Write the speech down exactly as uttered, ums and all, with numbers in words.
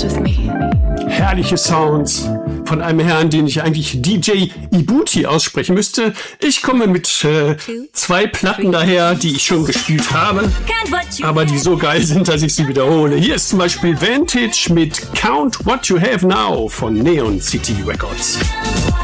with me. Herrliche Sounds von einem Herrn, den ich eigentlich D J Ibuti aussprechen müsste. Ich komme mit äh, zwei Platten daher, die ich schon gespielt habe, aber die so geil sind, dass ich sie wiederhole. Hier ist zum Beispiel Vantage mit Count What You Have Now von Neon City Records.